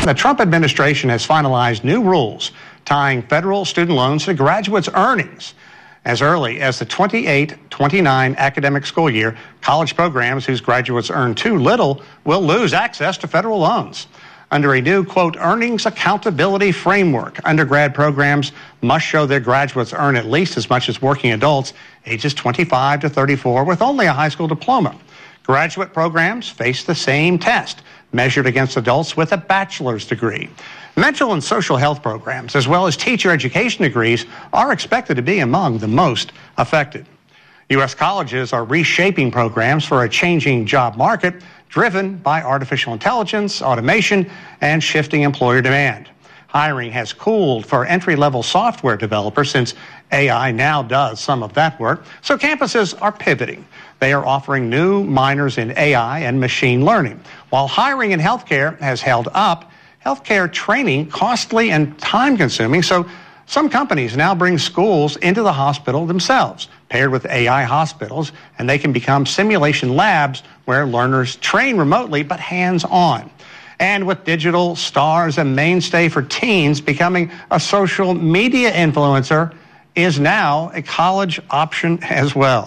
The Trump administration has finalized new rules tying federal student loans to graduates' earnings. As early as the 28-29 academic school year, college programs whose graduates earn too little will lose access to federal loans. Under a new, quote, earnings accountability framework, undergrad programs must show their graduates earn at least as much as working adults ages 25 to 34 with only a high school diploma. Graduate programs face the same test, measured against adults with a bachelor's degree. Mental and social health programs, as well as teacher education degrees, are expected to be among the most affected. U.S. colleges are reshaping programs for a changing job market driven by artificial intelligence, automation, and shifting employer demand. Hiring has cooled for entry-level software developers since AI now does some of that work, so campuses are pivoting. They are offering new minors in AI and machine learning. While hiring in healthcare has held up, healthcare training costly and time-consuming, so some companies now bring schools into the hospital themselves, paired with AI hospitals, and they can become simulation labs where learners train remotely but hands-on. And with digital stars a mainstay for teens, becoming a social media influencer is now a college option as well.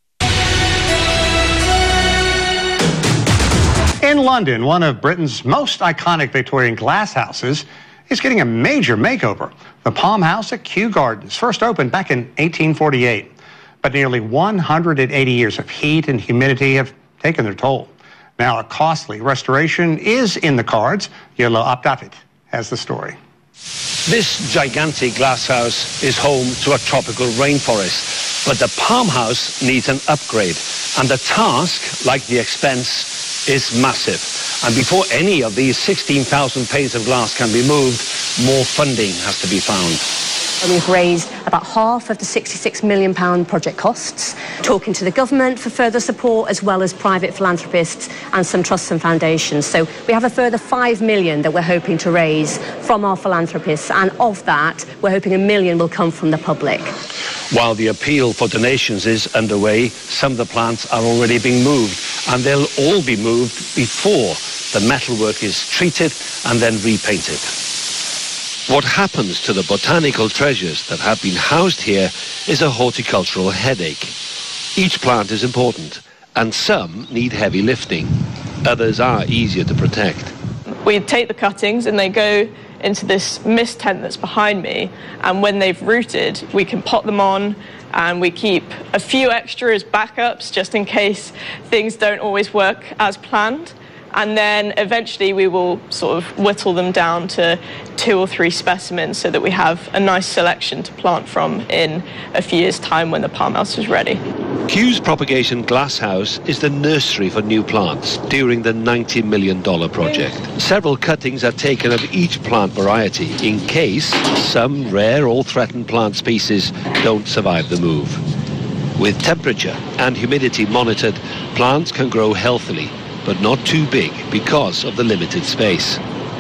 In London, one of Britain's most iconic Victorian glass houses is getting a major makeover. The Palm House at Kew Gardens first opened back in 1848, but nearly 180 years of heat and humidity have taken their toll. Now a costly restoration is in the cards. Yolo Abdavid has the story. This gigantic glass house is home to a tropical rainforest, but the Palm House needs an upgrade, and the task, like the expense, is massive. And before any of these 16,000 panes of glass can be moved, more funding has to be found. We've raised about half of the £66 million project costs, talking to the government for further support, as well as private philanthropists and some trusts and foundations. So we have a further £5 million that we're hoping to raise from our philanthropists, and of that, we're hoping £1 million will come from the public. While the appeal for donations is underway, some of the plants are already being moved, and they'll all be moved before the metalwork is treated and then repainted. What happens to the botanical treasures that have been housed here is a horticultural headache. Each plant is important, and some need heavy lifting. Others are easier to protect. We take the cuttings and they go into this mist tent that's behind me, and when they've rooted, we can pot them on, and we keep a few extra as backups just in case things don't always work as planned. And then eventually we will sort of whittle them down to 2 or 3 specimens so that we have a nice selection to plant from in a few years' time when the Palm House is ready. Kew's Propagation Glass House is the nursery for new plants during the $90 million project. Several cuttings are taken of each plant variety in case some rare or threatened plant species don't survive the move. With temperature and humidity monitored, plants can grow healthily, but not too big because of the limited space.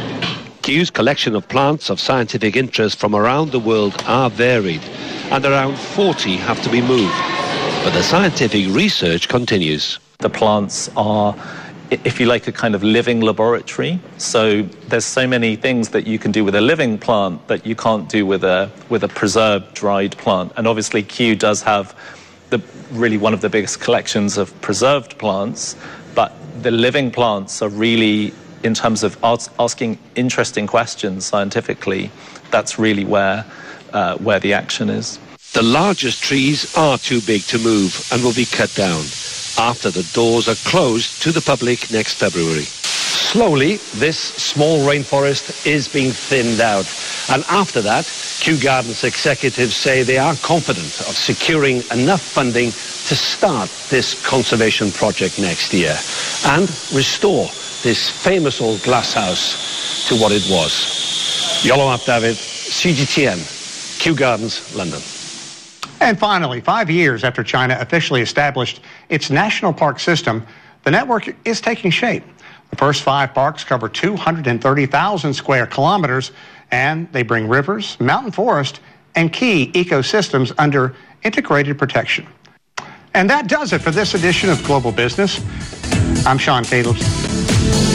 Kew's collection of plants of scientific interest from around the world are varied, and around 40 have to be moved. But the scientific research continues. The plants are, if you like, a kind of living laboratory. So there's so many things that you can do with a living plant that you can't do with a preserved, dried plant. And obviously Kew does have really one of the biggest collections of preserved plants, but the living plants are really, in terms of asking interesting questions scientifically, that's really where the action is. The largest trees are too big to move and will be cut down after the doors are closed to the public next February. Slowly, this small rainforest is being thinned out. And after that, Kew Gardens executives say they are confident of securing enough funding to start this conservation project next year and restore this famous old glass house to what it was. Yolo Abdavid, CGTN, Kew Gardens, London. And finally, 5 years after China officially established its national park system, the network is taking shape. The first 5 parks cover 230,000 square kilometers, and they bring rivers, mountain forest, and key ecosystems under integrated protection. And that does it for this edition of Global Business. I'm Sean Calebs.